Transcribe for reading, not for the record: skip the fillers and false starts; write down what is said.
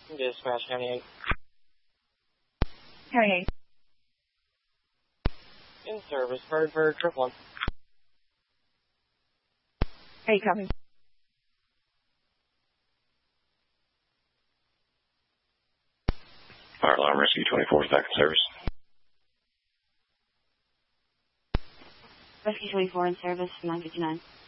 Dispatch 98. 98. In service, Birdbird, 111. 8 copy. Fire alarm rescue 24 is back in service. Rescue 24 in service, 959.